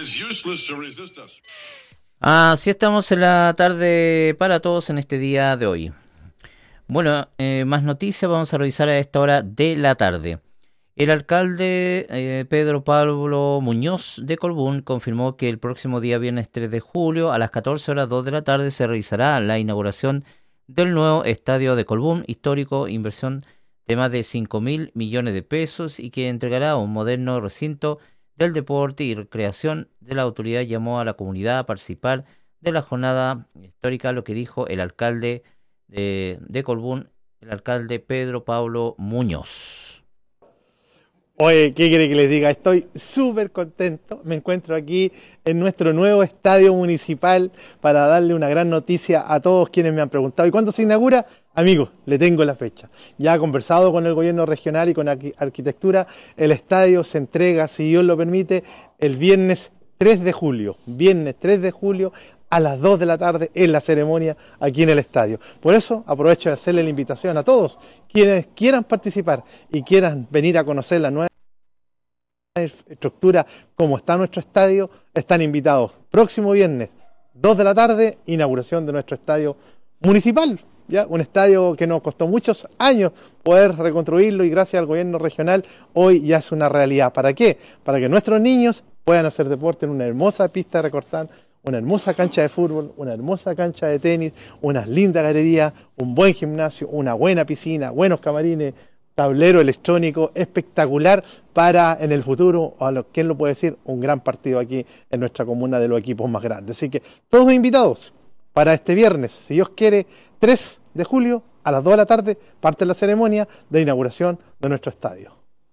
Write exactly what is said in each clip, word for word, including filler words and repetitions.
Así estamos en la tarde para todos en este día de hoy. Bueno, eh, más noticias vamos a revisar a esta hora de la tarde. El alcalde eh, Pedro Pablo Muñoz de Colbún confirmó que el próximo día viernes tres de julio a las catorce horas dos de la tarde se realizará la inauguración del nuevo estadio de Colbún, histórico, inversión de más de cinco mil millones de pesos y que entregará un moderno recinto del deporte y recreación. De la autoridad llamó a la comunidad a participar de la jornada histórica, lo que dijo el alcalde de, de Colbún, el alcalde Pedro Pablo Muñoz. Oye, ¿qué quiere que les diga? Estoy súper contento. Me encuentro aquí en nuestro nuevo estadio municipal para darle una gran noticia a todos quienes me han preguntado. ¿Y cuándo se inaugura? Amigos, le tengo la fecha. Ya he conversado con el gobierno regional y con Arquitectura. El estadio se entrega, si Dios lo permite, el viernes tres de julio. Viernes tres de julio a las dos de la tarde en la ceremonia aquí en el estadio. Por eso aprovecho de hacerle la invitación a todos quienes quieran participar y quieran venir a conocer la nueva estructura como está nuestro estadio, están invitados. Próximo viernes, dos de la tarde, inauguración de nuestro estadio municipal. ¿Ya? Un estadio que nos costó muchos años poder reconstruirlo y gracias al gobierno regional hoy ya es una realidad. ¿Para qué? Para que nuestros niños puedan hacer deporte en una hermosa pista de recortar, una hermosa cancha de fútbol, una hermosa cancha de tenis, unas lindas galerías, un buen gimnasio, una buena piscina, buenos camarines, tablero electrónico espectacular para en el futuro, a lo, ¿quién lo puede decir? Un gran partido aquí en nuestra comuna de los equipos más grandes. Así que todos invitados para este viernes, si Dios quiere, tres de julio a las dos de la tarde, parte la ceremonia de inauguración de nuestro estadio.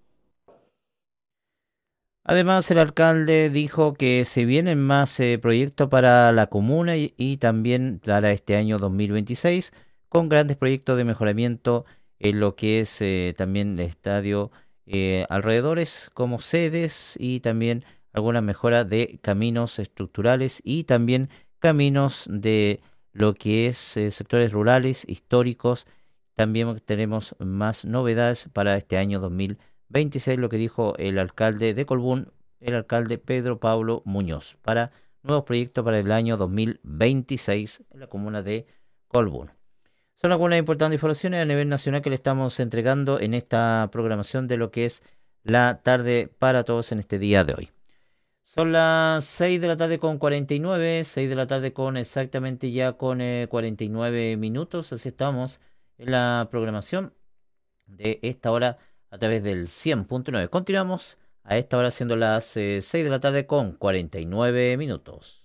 Además, el alcalde dijo que se vienen más eh, proyectos para la comuna y, y también para este año dos mil veintiséis, con grandes proyectos de mejoramiento en lo que es eh, también el estadio eh, alrededores como sedes y también algunas mejoras de caminos estructurales y también caminos de lo que es eh, sectores rurales, históricos. También tenemos más novedades para este año dos mil veintiséis, lo que dijo el alcalde de Colbún, el alcalde Pedro Pablo Muñoz, para nuevos proyectos para el año dos mil veintiséis en la comuna de Colbún. Son algunas importantes informaciones a nivel nacional que le estamos entregando en esta programación de lo que es la tarde para todos en este día de hoy. Son las seis de la tarde con cuarenta y nueve, seis de la tarde con exactamente ya con eh, cuarenta y nueve minutos, así estamos en la programación de esta hora a través del cien punto nueve. Continuamos a esta hora siendo las eh, seis de la tarde con cuarenta y nueve minutos.